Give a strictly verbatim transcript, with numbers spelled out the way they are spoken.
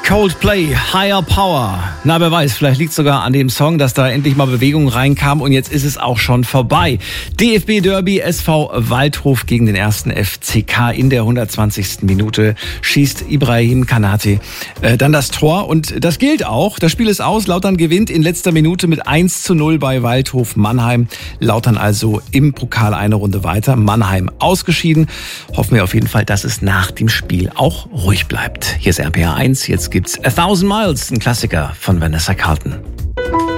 Coldplay, Higher Power. Na, wer weiß, vielleicht liegt es sogar an dem Song, dass da endlich mal Bewegung reinkam und jetzt ist es auch schon vorbei. D F B-Derby, S V Waldhof gegen den ersten F C K. In der hundertzwanzigsten Minute schießt Ibrahim Kanate äh, dann das Tor und das gilt auch. Das Spiel ist aus, Lautern gewinnt in letzter Minute mit eins zu null bei Waldhof Mannheim. Lautern also im Pokal eine Runde weiter, Mannheim ausgeschieden. Hoffen wir auf jeden Fall, dass es nach dem Spiel auch ruhig bleibt. Hier ist R P R eins, jetzt gibt's A Thousand Miles, ein Klassiker von Vanessa Carlton.